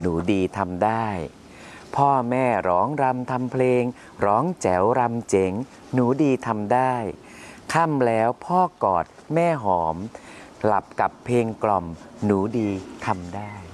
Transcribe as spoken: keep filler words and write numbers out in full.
หนูดีทำได้พ่อแม่ร้องรำทำเพลงร้องแจ๋วรำเจ๋งหนูดีทำได้ค่ำแล้วพ่อกอดแม่หอมหลับกับเพลงกล่อมหนูดีทำได้